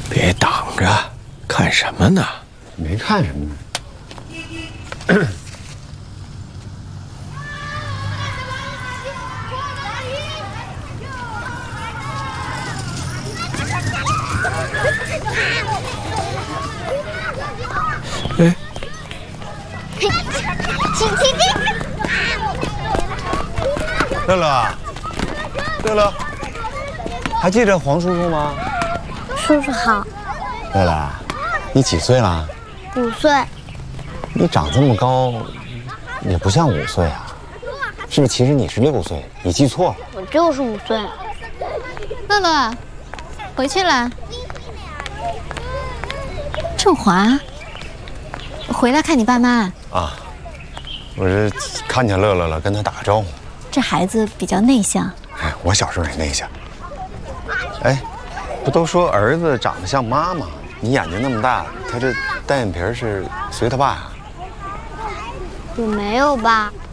别挡着，看什么呢？ 没看什么呢。 哎， 请。 乐乐，乐乐，还记得黄叔叔吗？ 叔叔好。 乐乐，你几岁了 ？5岁。 你长这么高，也不像5岁啊，是不是？其实你是6岁，你记错了。 我就是5岁。 乐乐，回去了。振华，回来看你爸妈啊，我是看见乐乐了，跟他打个招呼。 这孩子比较内向。 哎，我小时候也内向。哎，不都说儿子长得像妈妈？你眼睛那么大，他这单眼皮是随他爸呀？ 我没有吧？